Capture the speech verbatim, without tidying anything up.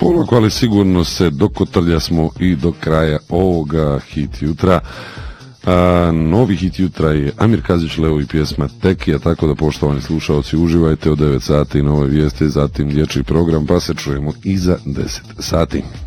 Polako, ali sigurno se dokotrlja smo i do kraja ovoga hit jutra. A, novi hit jutra je Amir Kazić, Leo i pjesma Tekija, tako da poštovani slušalci uživajte od devet sati nove vijesti, zatim dječji program, pa se čujemo iza deset sati.